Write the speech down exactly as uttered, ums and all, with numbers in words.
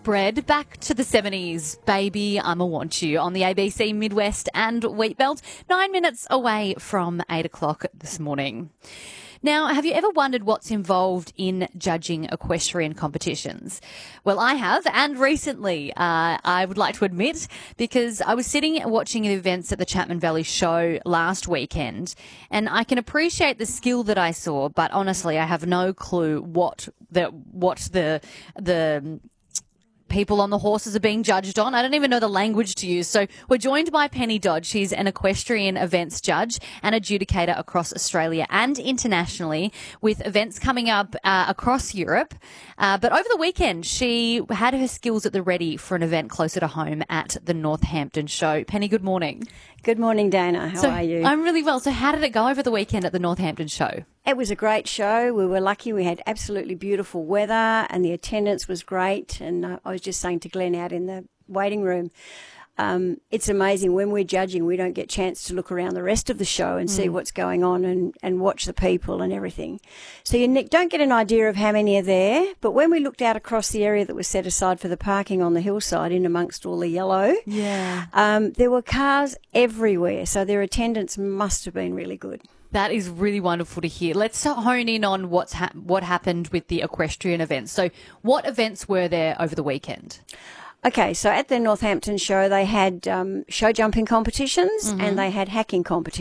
Flatbread, back to the seventies. Baby, I'ma want you on the A B C Midwest and Wheatbelt, nine minutes away from eight o'clock this morning. Now, have you ever wondered what's involved in judging equestrian competitions? Well, I have, and recently, uh, I would like to admit, because I was sitting watching the events at the Chapman Valley Show last weekend, and I can appreciate the skill that I saw, but honestly, I have no clue what the what the the people on the horses are being judged on. I don't even know the language to use. So we're joined by Penny Dodge. She's an equestrian events judge and adjudicator across Australia and internationally, with events coming up uh, across Europe. Uh, but over the weekend, she had her skills at the ready for an event closer to home at the Northampton Show. Penny, good morning. Good morning, Dana. How so, are you? I'm really well. So how did it go over the weekend at the Northampton Show? It was a great show. We were lucky. We had absolutely beautiful weather and the attendance was great. And uh, I was just saying to Glenn out in the waiting room, um, it's amazing when we're judging, we don't get a chance to look around the rest of the show and mm. see what's going on and, and watch the people and everything. So you don't get an idea of how many are there. But when we looked out across the area that was set aside for the parking on the hillside in amongst all the yellow, yeah, um, there were cars everywhere. So their attendance must have been really good. That is really wonderful to hear. Let's hone in on what's ha- what happened with the equestrian events. So what events were there over the weekend? Okay, so at the Northampton show, they had um, show jumping competitions mm-hmm. and they had hacking competitions.